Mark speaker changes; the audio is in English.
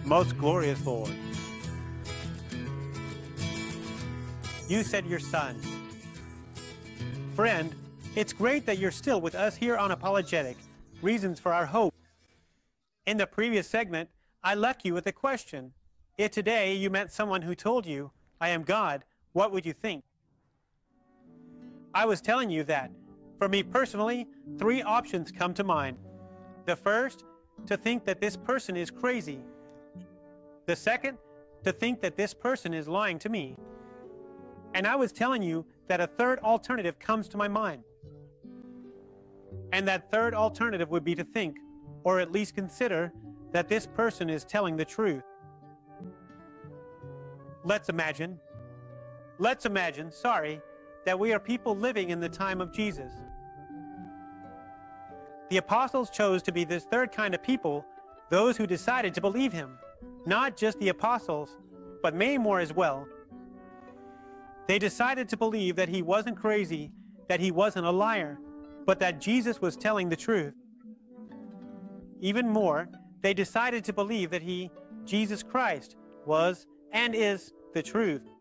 Speaker 1: Most glorious Lord, you said your Son. Friend, it's great that you're still with us here on Apologetic, Reasons for Our Hope. In the previous segment, I left you with a question. If today you met someone who told you, I am God, what would you think? I was telling you that, for me personally, 3 options come to mind. The first, to think that this person is crazy. The second, to think that this person is lying to me. And I was telling you that a third alternative comes to my mind. And that third alternative would be to think, or at least consider, that this person is telling the truth. Let's imagine, that we are people living in the time of Jesus. The apostles chose to be this third kind of people, those who decided to believe him. Not just the apostles, but many more as well. They decided to believe that he wasn't crazy, that he wasn't a liar, but that Jesus was telling the truth. Even more, they decided to believe that he, Jesus Christ, was and is the truth.